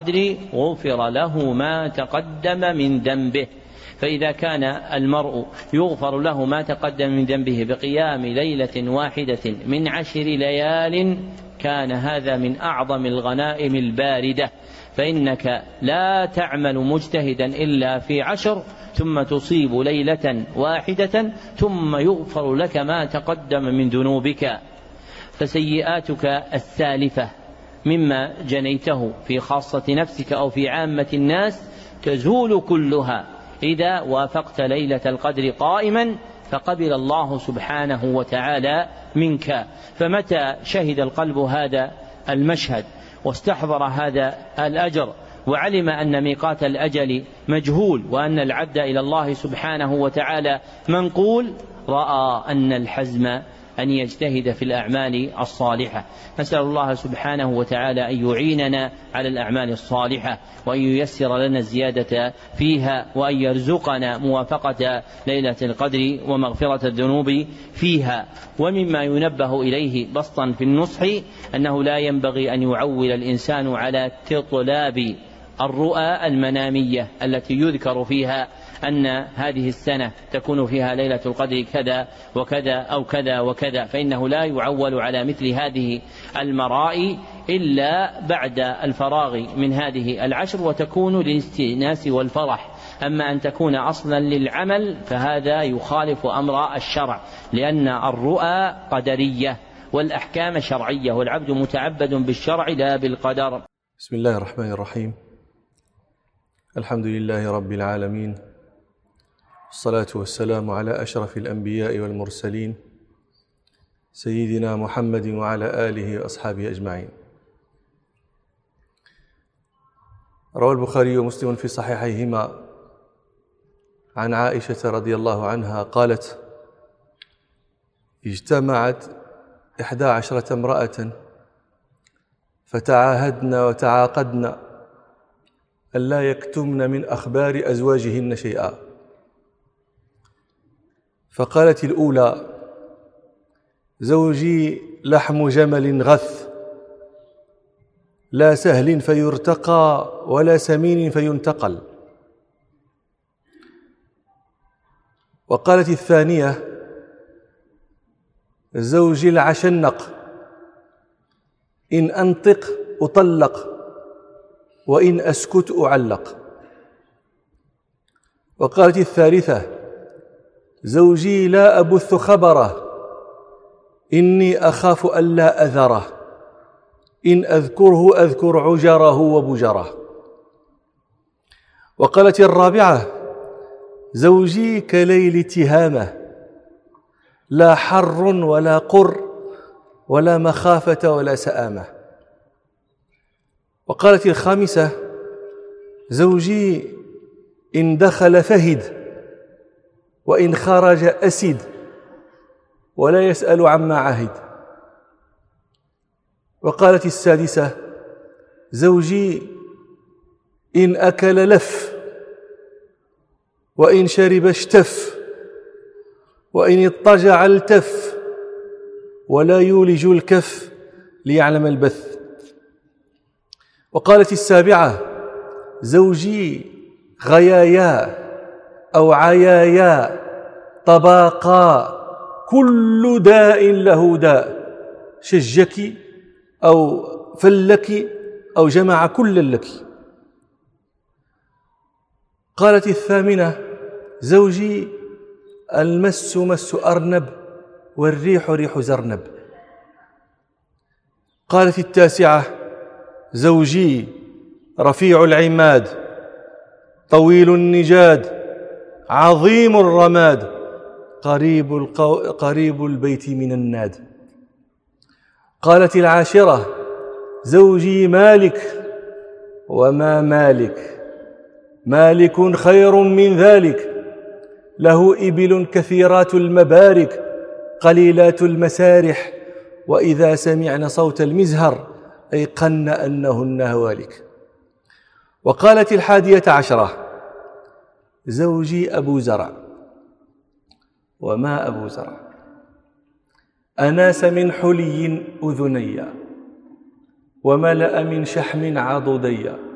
القدر غفر له ما تقدم من ذنبه. فإذا كان المرء يغفر له ما تقدم من ذنبه بقيام ليلة واحدة من 10 ليال كان هذا من أعظم الغنائم الباردة. فإنك لا تعمل مجتهدا إلا في 10 ثم تصيب ليلة واحدة ثم يغفر لك ما تقدم من ذنوبك. فسيئاتك السالفة مما جنيته في خاصة نفسك أو في عامة الناس تزول كلها إذا وافقت ليلة القدر قائما فقبل الله سبحانه وتعالى منك. فمتى شهد القلب هذا المشهد واستحضر هذا الأجر وعلم أن ميقات الأجل مجهول وأن العبد إلى الله سبحانه وتعالى منقول، رأى أن الحزم أن يجتهد في الأعمال الصالحة. نسأل الله سبحانه وتعالى أن يعيننا على الأعمال الصالحة وأن ييسر لنا الزيادة فيها وأن يرزقنا موافقة ليلة القدر ومغفرة الذنوب فيها. ومما ينبه إليه بسطا في النصح أنه لا ينبغي أن يعول الإنسان على طلاب الرؤى المنامية التي يذكر فيها أن هذه السنة تكون فيها ليلة القدر كذا وكذا أو كذا وكذا، فإنه لا يعول على مثل هذه المرائي إلا بعد الفراغ من هذه 10 وتكون للاستئناس والفرح. أما أن تكون أصلا للعمل فهذا يخالف أمر الشرع، لأن الرؤى قدرية والأحكام شرعية والعبد متعبد بالشرع لا بالقدر. بسم الله الرحمن الرحيم. الحمد لله رب العالمين، الصلاة والسلام على أشرف الأنبياء والمرسلين سيدنا محمد وعلى آله وأصحابه أجمعين. روى البخاري ومسلم في صحيحيهما عن عائشة رضي الله عنها قالت: اجتمعت 11 امرأة فتعاهدن وتعاقدن ألا يكتمن من أخبار أزواجهن شيئا. فقالت الأولى: زوجي لحم جمل غث، لا سهل فيرتقى ولا سمين فينتقل. وقالت الثانية: زوجي العشنق، إن أنطق أطلق وإن أسكت أعلق. وقالت الثالثة: زوجي لا أبث خبره، إني أخاف ألا أذره، إن أذكره أذكر عجره وبجره. وقالت الرابعة: زوجي كليل تهامة، لا حر ولا قر ولا مخافة ولا سآمة. وقالت الخامسة: زوجي إن دخل فهد وإن خرج أسد ولا يسأل عما عهد. وقالت السادسة: زوجي إن أكل لف وإن شرب اشتف وإن اضطجع التف ولا يولج الكف ليعلم البث. وقالت السابعة: زوجي غيايا أو عيايا طباقا، كل داء له داء، شجك أو فلك أو جمع كل لك. قالت الثامنة: زوجي المس مس أرنب والريح ريح زرنب. قالت التاسعة: زوجي رفيع العماد، طويل النجاد، عظيم الرماد، قريب البيت من الناد. قالت العاشرة: زوجي مالك وما مالك، مالك خير من ذلك، له إبل كثيرات المبارك قليلات المسارح، وإذا سمعن صوت المزهر أيقن أنهن هوالك. وقالت 11: زوجي أبو زرع. وما أبو زرع؟ أناس من حلي أذني وملأ من شحم عضدي،